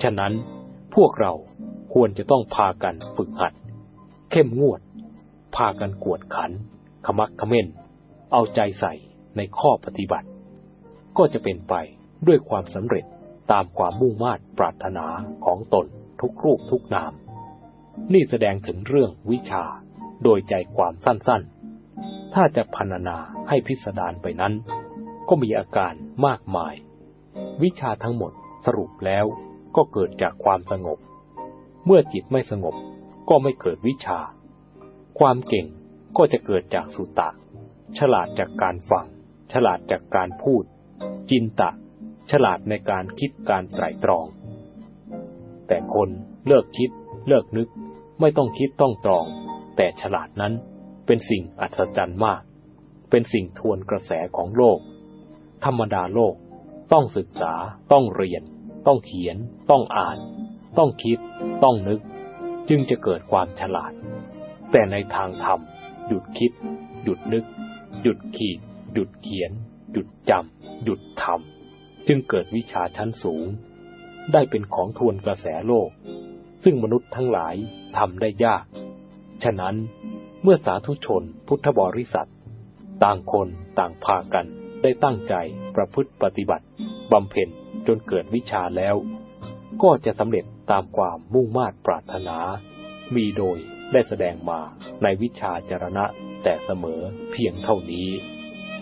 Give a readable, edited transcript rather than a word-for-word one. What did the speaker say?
ฉะนั้นพวกเราควรจะต้องพากันฝึกหัดเข้มงวดพากันกวดขันขมักเขม้นเอาใจใส่ในข้อปฏิบัติก็จะเป็นไปด้วยความสำเร็จตามความมุ่งมา่ปรารถนาของตนทุกรูปทุกนามนี่แสดงถึงเรื่องวิชาโดยใจความสั้นๆถ้าจะพรรณนาให้พิสดารไปนั้นก็มีอาการมากมายวิชาทั้งหมดสรุปแล้วก็เกิดจากความสงบเมื่อจิตไม่สงบก็ไม่เกิดวิชาความเก่งก็จะเกิดจากสุตะฉลาดจากการฟังฉลาดจากการพูดจินตะฉลาดในการคิดการไตร่ตรองแต่คนเลิกคิดเลิกนึกไม่ต้องคิดต้องตรองแต่ฉลาดนั้นเป็นสิ่งอัศจรรย์มากเป็นสิ่งทวนกระแสของโลกธรรมดาโลกต้องศึกษาต้องเรียนต้องเขียนต้องอ่านต้องคิดต้องนึกจึงจะเกิดความฉลาดแต่ในทางธรรมหยุดคิดหยุดนึกหยุดขีดหยุดเขียนหยุดจำหยุดทำจึงเกิดวิชาชั้นสูงได้เป็นของทวนกระแสโลกซึ่งมนุษย์ทั้งหลายทำได้ยากฉะนั้นเมื่อสาธุชนพุทธบริษัทต่างคนต่างพากันได้ตั้งใจประพฤติปฏิบัติบำเพ็ญจนเกิดวิชาแล้วก็จะสำเร็จตามความมุ่งมา่ปรารถนามีโดยได้แสดงมาในวิชาจรณะแต่เสมอเพียงเท่านี้